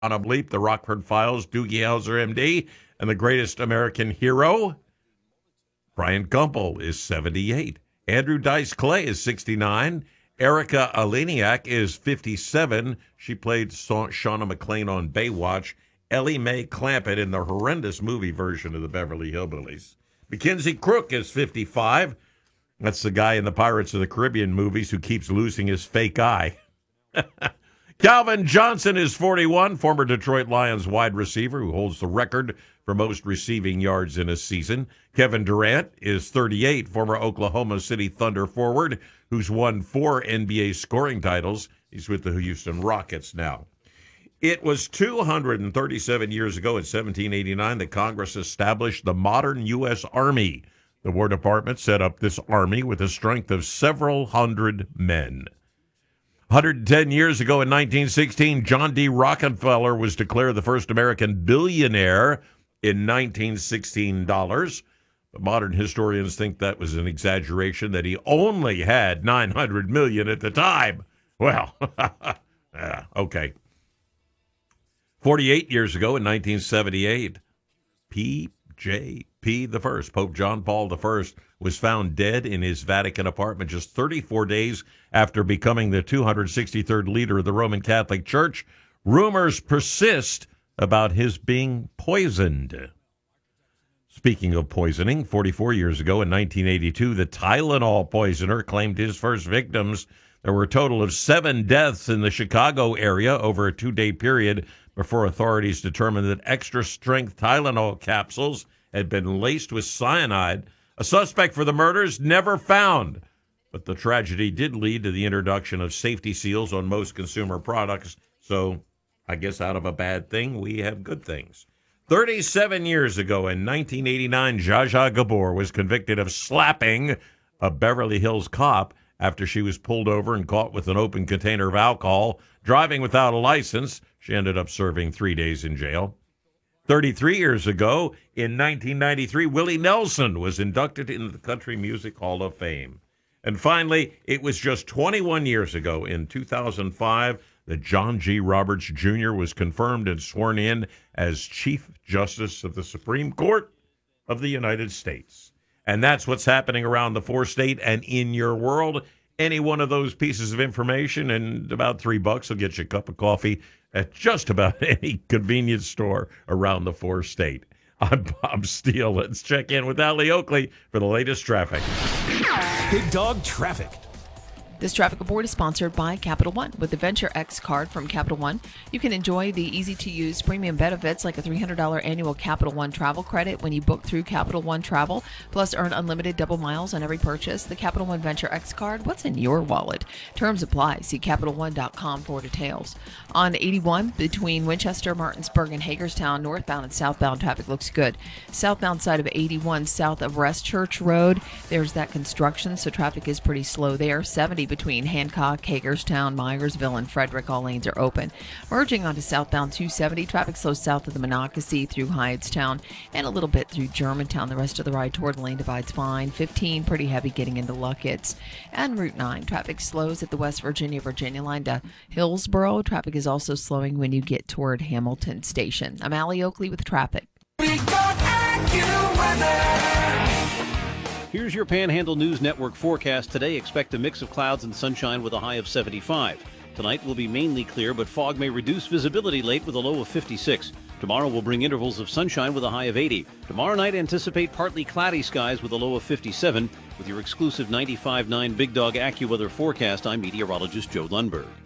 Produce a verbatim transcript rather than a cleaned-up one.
Quantum Leap, The Rockford Files, Doogie Howser, M D, and The Greatest American Hero. Brian Gumpel is seventy-eight. Andrew Dice Clay is sixty-nine. Erica Aleniak is fifty-seven. She played Shauna McClain on Baywatch. Ellie Mae Clampett in the horrendous movie version of the Beverly Hillbillies. Mackenzie Crook is fifty-five. That's the guy in the Pirates of the Caribbean movies who keeps losing his fake eye. Calvin Johnson is forty-one, former Detroit Lions wide receiver who holds the record for most receiving yards in a season. Kevin Durant is thirty-eight, former Oklahoma City Thunder forward who's won four N B A scoring titles. He's with the Houston Rockets now. It was two hundred thirty-seven years ago in seventeen eighty-nine that Congress established the modern U S Army. The War Department set up this army with a strength of several hundred men. one hundred ten years ago in nineteen sixteen, John D. Rockefeller was declared the first American billionaire in nineteen sixteen dollars. But modern historians think that was an exaggeration, that he only had nine hundred million dollars at the time. Well, yeah, okay. forty-eight years ago in nineteen seventy-eight, P J P the First, Pope John Paul the First, was found dead in his Vatican apartment just thirty-four days after becoming the two hundred sixty-third leader of the Roman Catholic Church. Rumors persist about his being poisoned. Speaking of poisoning, forty-four years ago in nineteen eighty-two, the Tylenol poisoner claimed his first victims. There were a total of seven deaths in the Chicago area over a two-day period before authorities determined that extra-strength Tylenol capsules had been laced with cyanide. A suspect for the murders never found. But the tragedy did lead to the introduction of safety seals on most consumer products. So I guess out of a bad thing, we have good things. thirty-seven years ago in nineteen eighty-nine, Zsa Zsa Gabor was convicted of slapping a Beverly Hills cop after she was pulled over and caught with an open container of alcohol, driving without a license. She ended up serving three days in jail. thirty-three years ago, in nineteen ninety-three, Willie Nelson was inducted into the Country Music Hall of Fame. And finally, it was just twenty-one years ago, in two thousand five, that John G. Roberts Junior was confirmed and sworn in as Chief Justice of the Supreme Court of the United States. And that's what's happening around the four-state and in your world. Any one of those pieces of information and about three bucks will get you a cup of coffee at just about any convenience store around the four-state. I'm Bob Steele. Let's check in with Allie Oakley for the latest traffic. Big Dog Traffic. This traffic report is sponsored by Capital One. With the Venture X card from Capital One, you can enjoy the easy-to-use premium benefits like a three hundred dollars annual Capital One travel credit when you book through Capital One Travel, plus earn unlimited double miles on every purchase. The Capital One Venture X card, what's in your wallet? Terms apply. See Capital One dot com for details. On eighty-one, between Winchester, Martinsburg, and Hagerstown, northbound and southbound traffic looks good. Southbound side of eighty-one, south of Rest Church Road, there's that construction, so traffic is pretty slow there. seventy between Hancock, Hagerstown, Myersville, and Frederick. All lanes are open. Merging onto southbound two seventy, traffic slows south of the Monocacy through Hyattstown and a little bit through Germantown. The rest of the ride toward the lane divide's fine. fifteen, pretty heavy getting into Luckett's. And Route nine, traffic slows at the West Virginia, Virginia line to Hillsboro. Traffic is also slowing when you get toward Hamilton Station. I'm Allie Oakley with traffic. Here's your Panhandle News Network forecast. Today, expect a mix of clouds and sunshine with a high of seventy-five. Tonight will be mainly clear, but fog may reduce visibility late with a low of fifty-six. Tomorrow will bring intervals of sunshine with a high of eighty. Tomorrow night, anticipate partly cloudy skies with a low of fifty-seven. With your exclusive ninety-five point nine Big Dog AccuWeather forecast, I'm meteorologist Joe Lundberg.